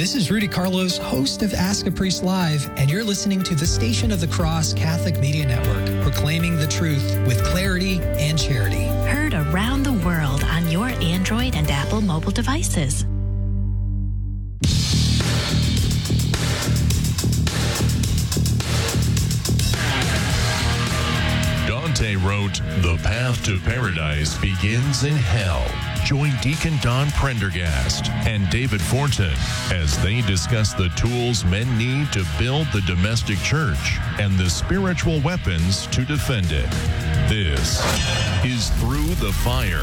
This is Rudy Carlos, host of Ask a Priest Live, and you're listening to the Station of the Cross Catholic Media Network, proclaiming the truth with clarity and charity. Heard around the world on your Android and Apple mobile devices. Dante wrote, "The path to paradise begins in hell." Join Deacon Don Prendergast and David Fortin as they discuss the tools men need to build the domestic church and the spiritual weapons to defend it. This is Through the Fire.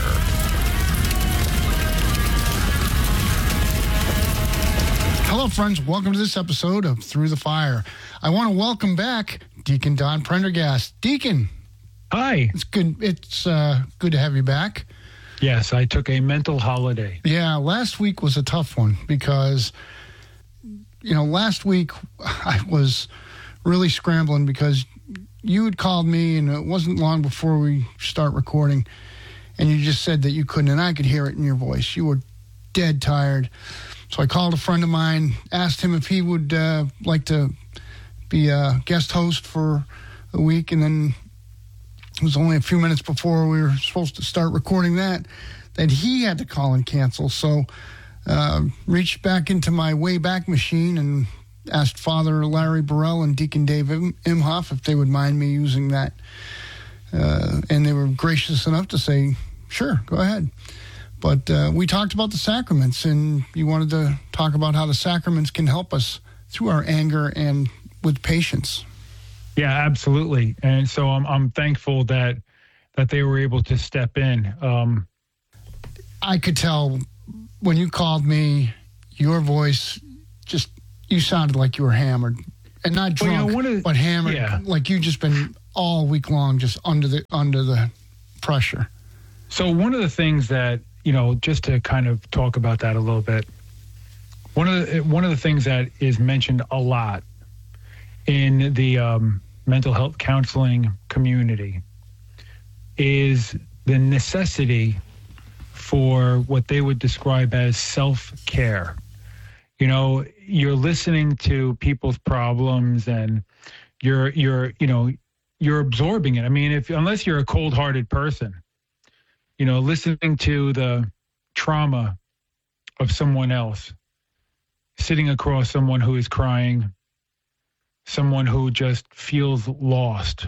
Hello, friends. Welcome to this episode of Through the Fire. I want to welcome back Deacon Don Prendergast. Deacon. Hi. It's good. It's good to have you back. Yes, I took a mental holiday. Yeah, last week was a tough one because, last week I was really scrambling because you had called me and it wasn't long before we start recording and you just said that you couldn't, and I could hear it in your voice. You were dead tired. So I called a friend of mine, asked him if he would like to be a guest host for a week, and then it was only a few minutes before we were supposed to start recording that he had to call and cancel. So reached back into my Wayback Machine and asked Father Larry Burrell and Deacon Dave Imhoff if they would mind me using that. And they were gracious enough to say, sure, go ahead. But we talked about the sacraments, and you wanted to talk about how the sacraments can help us through our anger and with patience. Yeah, absolutely. And so I'm thankful that they were able to step in. I could tell when you called me, your voice you sounded like you were hammered, and not drunk, but hammered. Yeah. Like you just been all week long just under the pressure. So one of the things that, just to kind of talk about that a little bit, one of the things that is mentioned a lot in the mental health counseling community is the necessity for what they would describe as self-care. You're listening to people's problems and you're absorbing it. I mean, unless you're a cold-hearted person, listening to the trauma of someone else, sitting across someone who is crying, someone who just feels lost.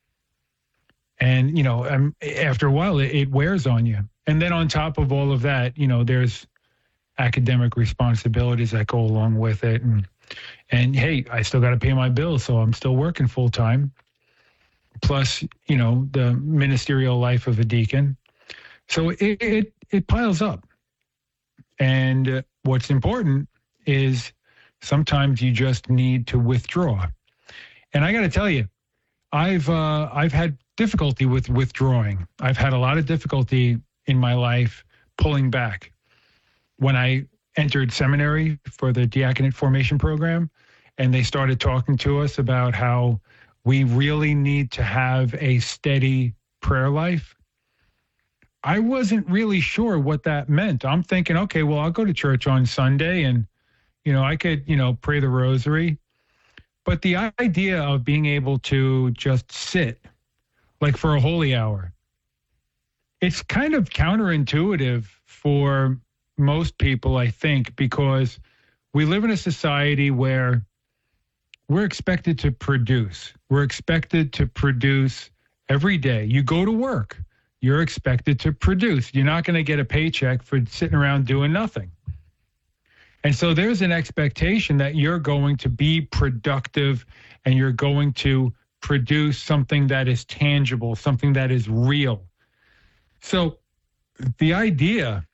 And, after a while, it wears on you. And then on top of all of that, there's academic responsibilities that go along with it. And hey, I still got to pay my bills, so I'm still working full time. Plus, the ministerial life of a deacon. So it piles up. And what's important is sometimes you just need to withdraw. And I got to tell you, I've had difficulty with withdrawing. I've had a lot of difficulty in my life pulling back. When I entered seminary for the diaconate formation program, and they started talking to us about how we really need to have a steady prayer life, I wasn't really sure what that meant. I'm thinking, okay, well, I'll go to church on Sunday and, I could, pray the rosary. But the idea of being able to just sit, like for a holy hour, it's kind of counterintuitive for most people, I think, because we live in a society where we're expected to produce. We're expected to produce every day. You go to work, you're expected to produce. You're not going to get a paycheck for sitting around doing nothing. And so there's an expectation that you're going to be productive and you're going to produce something that is tangible, something that is real. So the idea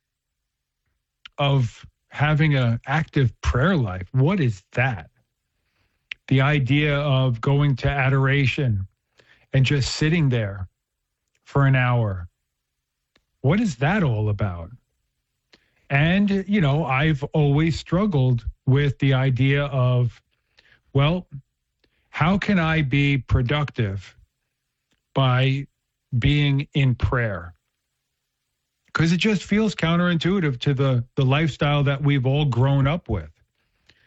of having an active prayer life, what is that? The idea of going to adoration and just sitting there for an hour, what is that all about? And, I've always struggled with the idea of, well, how can I be productive by being in prayer? Because it just feels counterintuitive to the lifestyle that we've all grown up with.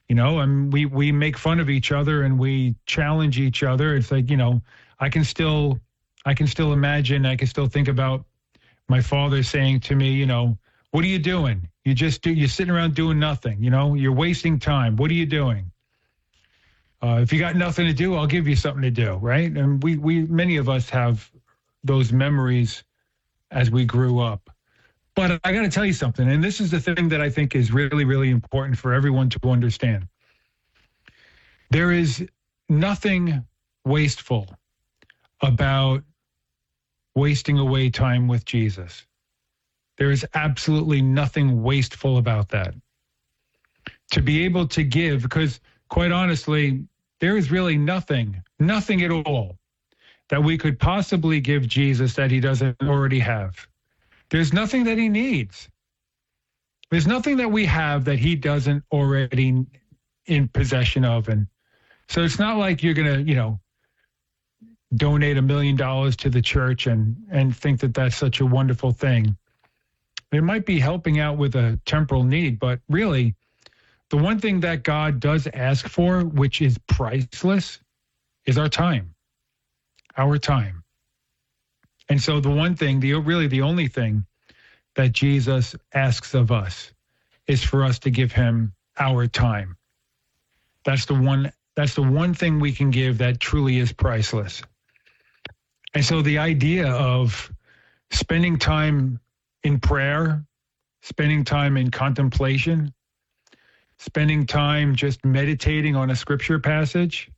And we make fun of each other and we challenge each other. It's like, I can still imagine, I can still think about my father saying to me, what are you doing? You're sitting around doing nothing, you're wasting time. What are you doing? If you got nothing to do, I'll give you something to do, right? And many of us have those memories as we grew up. But I got to tell you something, and this is the thing that I think is really, really important for everyone to understand. There is nothing wasteful about wasting away time with Jesus. There is absolutely nothing wasteful about that. To be able to give, because quite honestly, there is really nothing at all that we could possibly give Jesus that he doesn't already have. There's nothing that he needs. There's nothing that we have that he doesn't already in possession of. And so it's not like you're going to, donate $1 million to the church and think that that's such a wonderful thing. It might be helping out with a temporal need, but really, the one thing that God does ask for, which is priceless, is our time. Our time. And so the one thing, the only thing that Jesus asks of us is for us to give him our time. That's the one thing we can give that truly is priceless. And so the idea of spending time in prayer, spending time in contemplation, spending time just meditating on a scripture passage,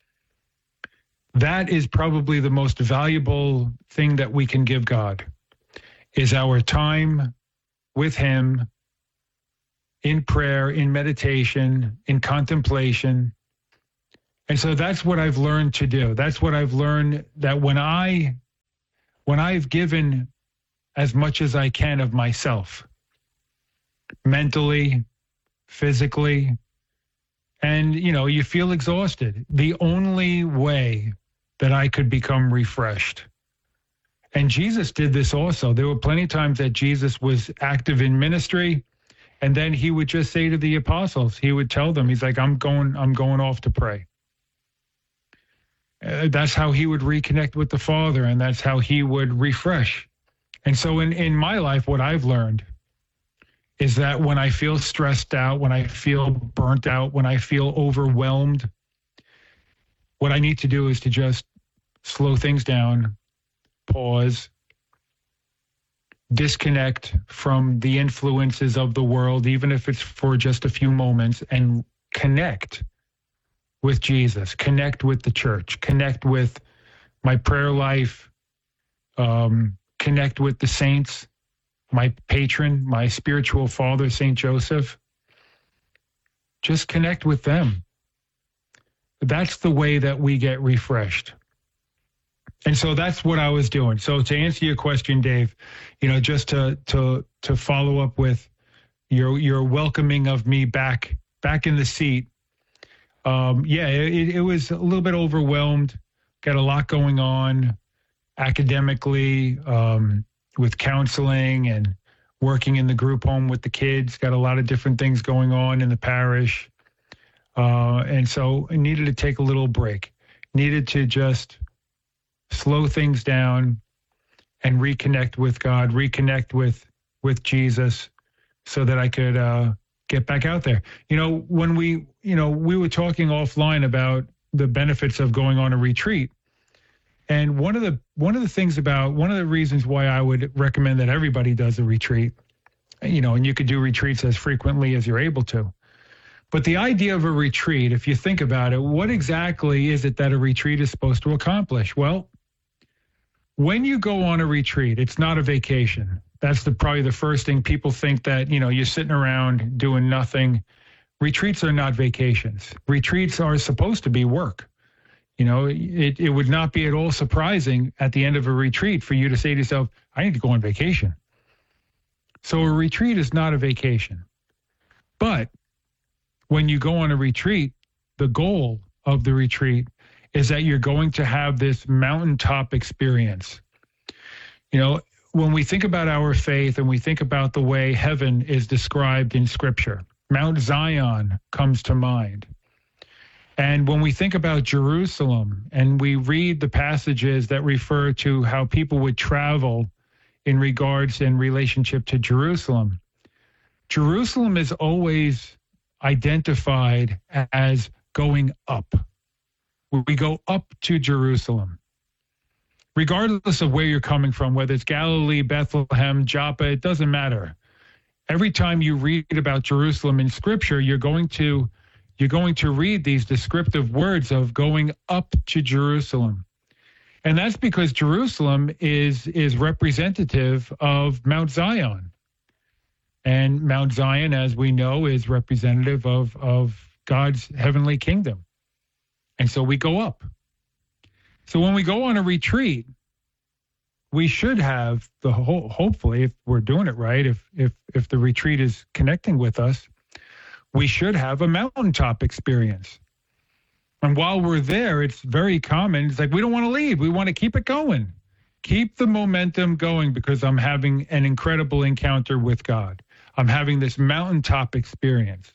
that is probably the most valuable thing that we can give God, is our time with him in prayer, in meditation, in contemplation. And so that's what I've learned to do. That's what I've learned, that when I've given as much as I can of myself, mentally, physically, and, you feel exhausted. The only way that I could become refreshed. And Jesus did this also. There were plenty of times that Jesus was active in ministry, and then he would just say to the apostles, he would tell them, he's like, I'm going off to pray. That's how he would reconnect with the Father, and that's how he would refresh. And so in my life, what I've learned is that when I feel stressed out, when I feel burnt out, when I feel overwhelmed, what I need to do is to just slow things down, pause, disconnect from the influences of the world, even if it's for just a few moments, and connect with Jesus, connect with the church, connect with my prayer life, connect with the saints, my patron, my spiritual father, St. Joseph. Just connect with them. That's the way that we get refreshed. And so that's what I was doing. So to answer your question, Dave, just to follow up with your welcoming of me back in the seat. It was a little bit overwhelmed. Got a lot going on academically, with counseling and working in the group home with the kids. Got a lot of different things going on in the parish. And so I needed to take a little break. Needed to just slow things down and reconnect with God, reconnect with Jesus, so that I could get back out there. When we were talking offline about the benefits of going on a retreat. And one of the reasons why I would recommend that everybody does a retreat, and you could do retreats as frequently as you're able to. But the idea of a retreat, if you think about it, what exactly is it that a retreat is supposed to accomplish? Well, when you go on a retreat, it's not a vacation. That's probably the first thing. People think that, you're sitting around doing nothing. Retreats are not vacations. Retreats are supposed to be work. It would not be at all surprising at the end of a retreat for you to say to yourself, I need to go on vacation. So a retreat is not a vacation. But when you go on a retreat, the goal of the retreat is that you're going to have this mountaintop experience. When we think about our faith and we think about the way heaven is described in Scripture, Mount Zion comes to mind. And when we think about Jerusalem and we read the passages that refer to how people would travel in regards and relationship to Jerusalem, Jerusalem is always identified as going up. We go up to Jerusalem. Regardless of where you're coming from, whether it's Galilee, Bethlehem, Joppa, it doesn't matter. Every time you read about Jerusalem in Scripture, you're going to read these descriptive words of going up to Jerusalem. And that's because Jerusalem is representative of Mount Zion. And Mount Zion, as we know, is representative of God's heavenly kingdom. And so we go up. So when we go on a retreat, we should have the whole, hopefully, if we're doing it right, if the retreat is connecting with us, we should have a mountaintop experience. And while we're there, it's very common. It's like, we don't want to leave. We want to keep it going. Keep the momentum going because I'm having an incredible encounter with God. I'm having this mountaintop experience.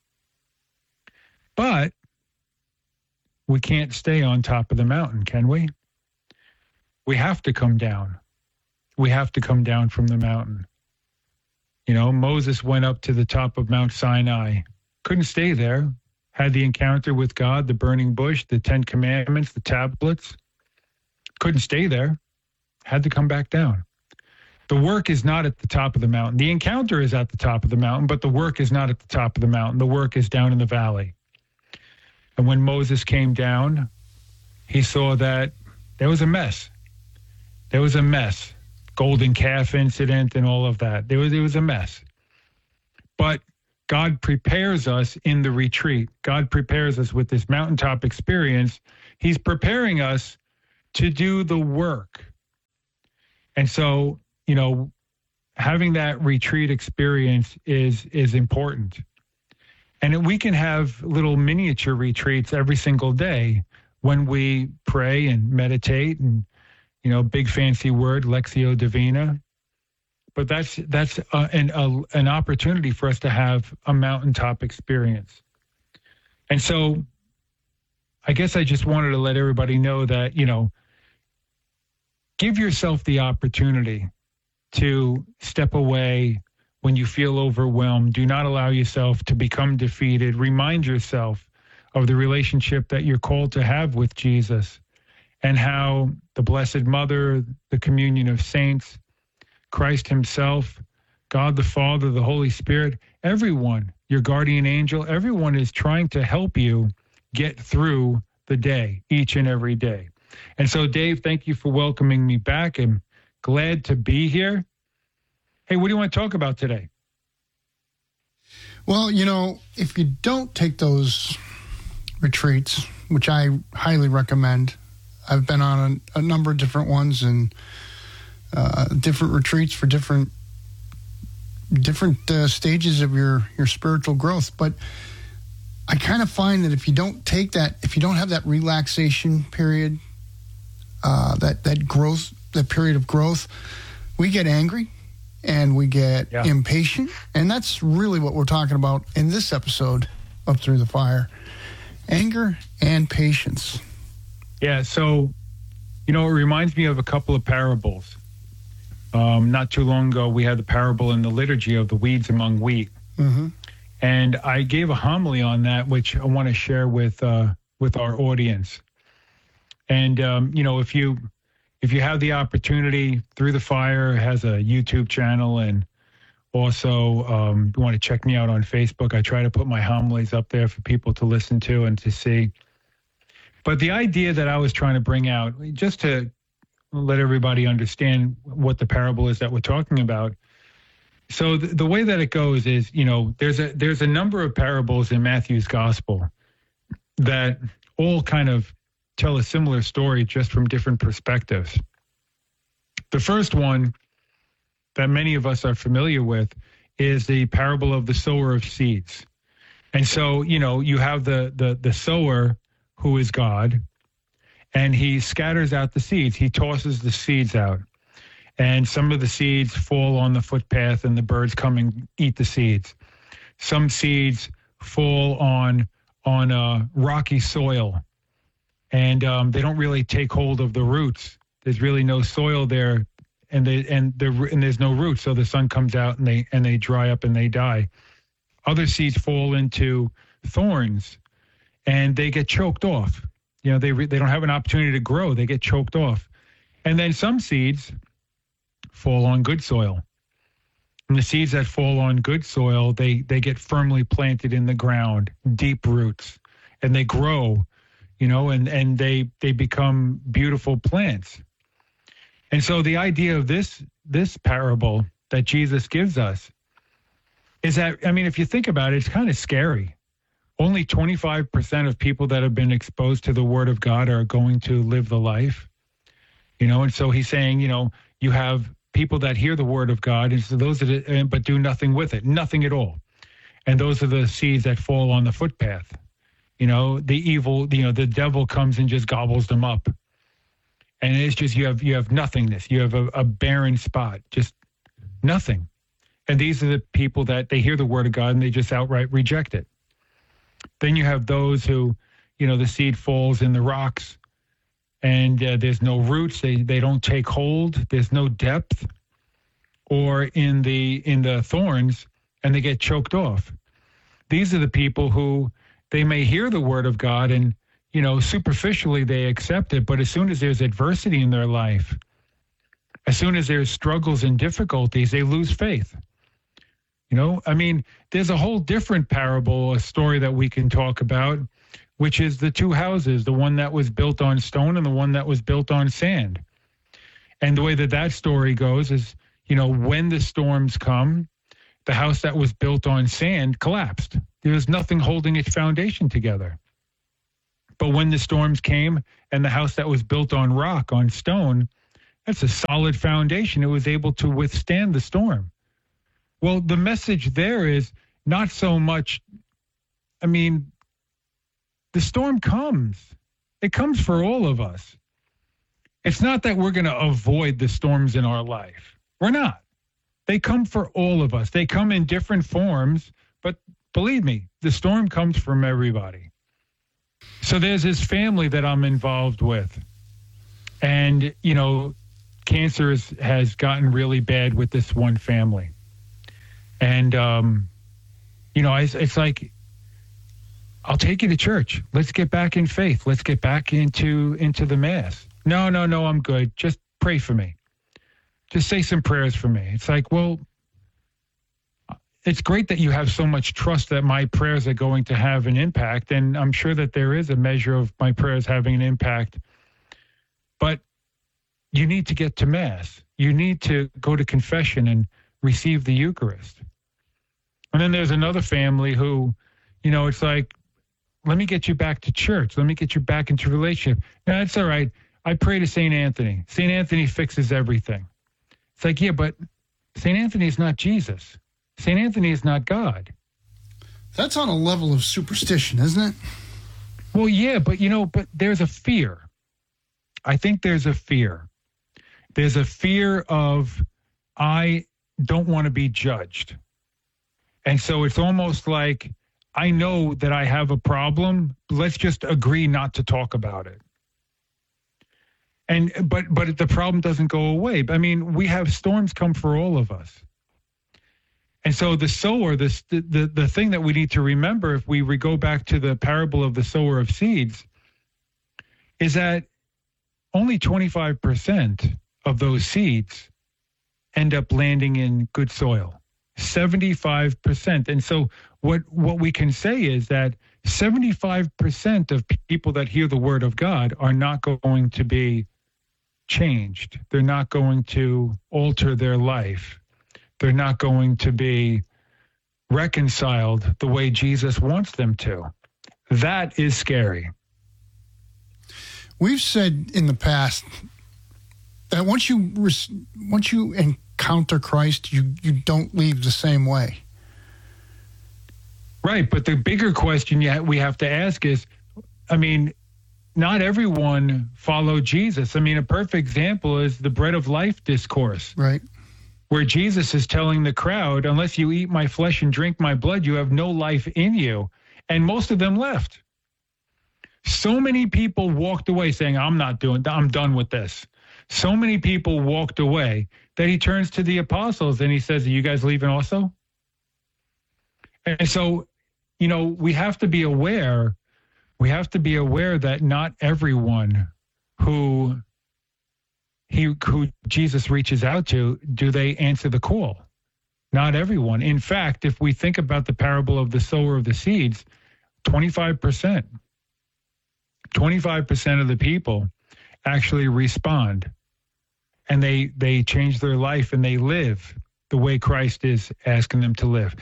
But we can't stay on top of the mountain, can we? We have to come down. We have to come down from the mountain. You know, Moses went up to the top of Mount Sinai, couldn't stay there, had the encounter with God, the burning bush, the 10 commandments, the tablets, couldn't stay there, had to come back down. The work is not at the top of the mountain. The encounter is at the top of the mountain, but the work is not at the top of the mountain. The work is down in the valley. And when Moses came down, he saw that there was a mess. There was a mess. Golden calf incident and all of that. It was a mess. But God prepares us in the retreat. God prepares us with this mountaintop experience. He's preparing us to do the work. And so, you know, having that retreat experience is important. And we can have little miniature retreats every single day when we pray and meditate and, you know, big fancy word, Lectio Divina. But that's an opportunity for us to have a mountaintop experience. And so I guess I just wanted to let everybody know that, you know, give yourself the opportunity to step away when you feel overwhelmed. Do not allow yourself to become defeated. Remind yourself of the relationship that you're called to have with Jesus and how the Blessed Mother, the communion of saints, Christ himself, God the Father, the Holy Spirit, everyone, your guardian angel, everyone is trying to help you get through the day, each and every day. And so, Dave, thank you for welcoming me back. I'm glad to be here. Hey, what do you want to talk about today? Well, you know, if you don't take those retreats, which I highly recommend, I've been on a number of different ones and different retreats for different stages of your spiritual growth. But I kind of find that if you don't take that, if you don't have that relaxation period, that growth, that period of growth, we get angry and we get impatient. And that's really what we're talking about in this episode of Through the Fire. Anger and patience. Yeah, so, you know, it reminds me of a couple of parables. Not too long ago, we had the parable in the liturgy of the weeds among wheat. Mm-hmm. And I gave a homily on that, which I want to share with our audience. And, you know, if you have the opportunity, Through the Fire has a YouTube channel, and also you want to check me out on Facebook. I try to put my homilies up there for people to listen to and to see. But the idea that I was trying to bring out, just to let everybody understand what the parable is that we're talking about. So the way that it goes is, you know, there's a number of parables in Matthew's gospel that all kind of tell a similar story, just from different perspectives. The first one that many of us are familiar with is the parable of the sower of seeds. And so, you know, you have the sower, who is God, and he scatters out the seeds. He tosses the seeds out. And some of the seeds fall on the footpath and the birds come and eat the seeds. some seeds fall on rocky soil, and they don't really take hold of the roots. There's really no soil there, and there's no roots, so the sun comes out and they dry up and they die. Other seeds fall into thorns, and they get choked off. They don't have an opportunity to grow. They get choked off. And then some seeds fall on good soil. And the seeds that fall on good soil, they get firmly planted in the ground, deep roots, and they grow, and they become beautiful plants. And so the idea of this parable that Jesus gives us is that, if you think about it, it's kind of scary. Only 25% of people that have been exposed to the Word of God are going to live the life, and so he's saying, you have people that hear the Word of God, and so those but do nothing with it, nothing at all. And those are the seeds that fall on the footpath. The evil, the devil comes and just gobbles them up. And it's just, you have nothingness. You have a barren spot, just nothing. And these are the people that they hear the Word of God and they just outright reject it. Then you have those who, the seed falls in the rocks, and there's no roots. They don't take hold. There's no depth. Or in the thorns, and they get choked off. These are the people who they may hear the Word of God and, superficially they accept it. But as soon as there's adversity in their life, as soon as there's struggles and difficulties, they lose faith. There's a whole different parable, a story that we can talk about, which is the two houses, the one that was built on stone and the one that was built on sand. And the way that story goes is, when the storms come, the house that was built on sand collapsed. There was nothing holding its foundation together. But when the storms came and the house that was built on rock, on stone, that's a solid foundation. It was able to withstand the storm. Well, the message there is not so much, the storm comes. It comes for all of us. It's not that we're going to avoid the storms in our life. We're not. They come for all of us. They come in different forms, but believe me, the storm comes from everybody. So there's this family that I'm involved with. And, cancer has gotten really bad with this one family. And, it's like, I'll take you to church. Let's get back in faith. Let's get back into the Mass. No, I'm good. Just pray for me. Just say some prayers for me. It's like, well, it's great that you have so much trust that my prayers are going to have an impact. And I'm sure that there is a measure of my prayers having an impact. But you need to get to Mass. You need to go to confession and receive the Eucharist. And then there's another family who, it's like, let me get you back to church. Let me get you back into relationship. No, it's all right. I pray to St. Anthony. St. Anthony fixes everything. It's like, yeah, but St. Anthony is not Jesus. St. Anthony is not God. That's on a level of superstition, isn't it? Well, yeah, but there's a fear. I think there's a fear. There's a fear of, I don't want to be judged. And so it's almost like, I know that I have a problem. Let's just agree not to talk about it. But the problem doesn't go away. We have storms come for all of us. And so the sower, the thing that we need to remember, if we go back to the parable of the sower of seeds, is that only 25% of those seeds end up landing in good soil. 75%. And so what we can say is that 75% of people that hear the Word of God are not going to be changed. They're not going to alter their life. They're not going to be reconciled the way Jesus wants them to. That is scary. We've said in the past that once you encounter Christ, you don't leave the same way. Right, but the bigger question we have to ask is, not everyone followed Jesus. A perfect example is the bread of life discourse. Right. where Jesus is telling the crowd, unless you eat my flesh and drink my blood, you have no life in you. And most of them left. So many people walked away saying, I'm done with this. So many people walked away that he turns to the apostles and he says, are you guys leaving also? And so, we have to be aware that not everyone who Jesus reaches out to, do they answer the call? Not everyone. In fact, if we think about the parable of the sower of the seeds, 25% of the people actually respond, and they change their life and they live the way Christ is asking them to live.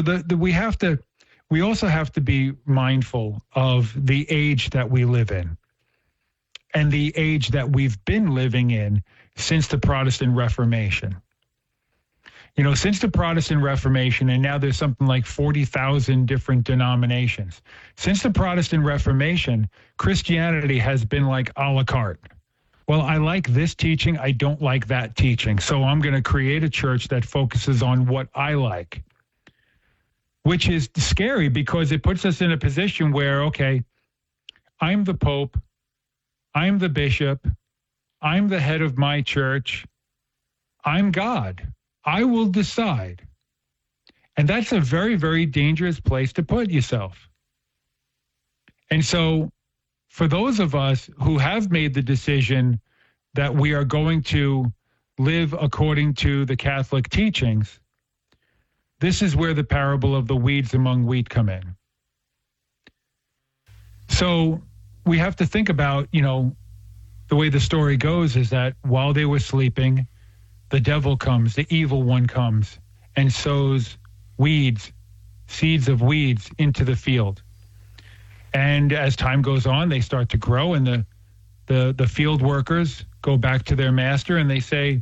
We also have to be mindful of the age that we live in and the age that we've been living in since the Protestant Reformation. Since the Protestant Reformation, and now there's something like 40,000 different denominations. Since the Protestant Reformation, Christianity has been like a la carte. Well, I like this teaching, I don't like that teaching, so I'm going to create a church that focuses on what I like, which is scary because it puts us in a position where, okay, I'm the Pope, I'm the bishop, I'm the head of my church, I'm God. I will decide. And that's a very, very dangerous place to put yourself. And so for those of us who have made the decision that we are going to live according to the Catholic teachings, this is where the parable of the weeds among wheat come in. So we have to think about, the way the story goes is that while they were sleeping, the devil comes, the evil one comes, and sows seeds of weeds into the field. And as time goes on, they start to grow, and the field workers go back to their master and they say,